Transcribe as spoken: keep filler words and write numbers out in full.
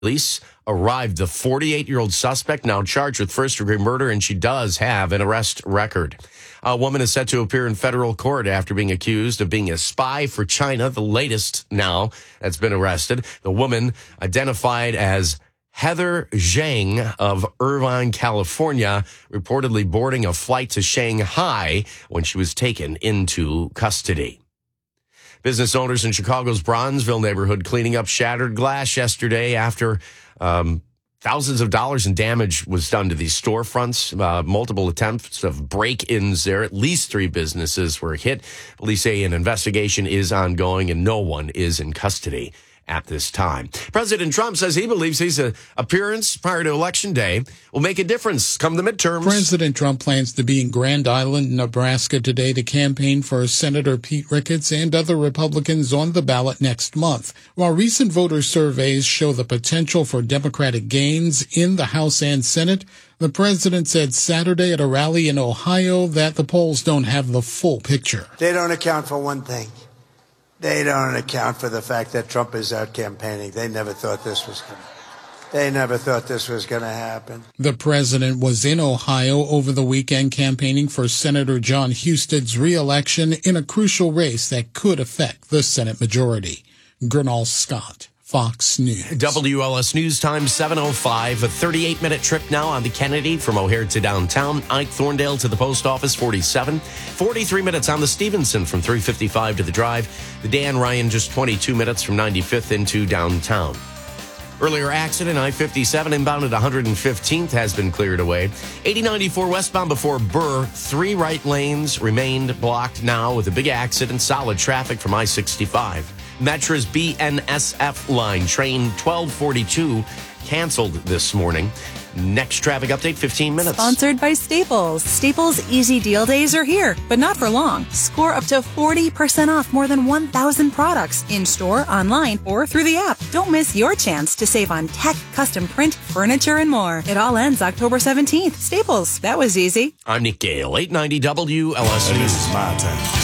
Police arrived. The forty-eight-year-old suspect now charged with first-degree murder, and she does have an arrest record. A woman is set to appear in federal court after being accused of being a spy for China, the latest now that's been arrested. The woman, identified as Heather Zhang of Irvine, California, reportedly boarding a flight to Shanghai when she was taken into custody. Business owners in Chicago's Bronzeville neighborhood cleaning up shattered glass yesterday after um, thousands of dollars in damage was done to these storefronts. Uh, multiple attempts of break-ins there. At least three businesses were hit. Police say an investigation is ongoing and no one is in custody at this time. President Trump says he believes his uh, appearance prior to Election Day will make a difference come the midterms. President Trump plans to be in Grand Island, Nebraska today to campaign for Senator Pete Ricketts and other Republicans on the ballot next month. While recent voter surveys show the potential for Democratic gains in the House and Senate, the president said Saturday at a rally in Ohio that the polls don't have the full picture. They don't account for one thing. They don't account for the fact that Trump is out campaigning. They never thought this was going to They never thought this was going to happen. The president was in Ohio over the weekend campaigning for Senator John Huston's re-election in a crucial race that could affect the Senate majority. Gernal Scott, Fox News. W L S News Time, seven oh five. A thirty-eight minute trip now on the Kennedy from O'Hare to downtown. Ike Thorndale to the post office, forty-seven. forty-three minutes on the Stevenson from three fifty-five to the Drive. The Dan Ryan, just twenty-two minutes from ninety-fifth into downtown. Earlier accident, I fifty-seven inbound at one hundred fifteenth has been cleared away. eighty ninety-four westbound before Burr. Three right lanes remained blocked now with a big accident. Solid traffic from I sixty-five. Metra's B N S F line, train twelve forty-two, canceled this morning. Next traffic update, fifteen minutes. Sponsored by Staples. Staples Easy Deal Days are here, but not for long. Score up to forty percent off more than one thousand products in-store, online, or through the app. Don't miss your chance to save on tech, custom print, furniture, and more. It all ends October seventeenth. Staples, that was easy. I'm Nick Gale, eight ninety W L S News. This is my time.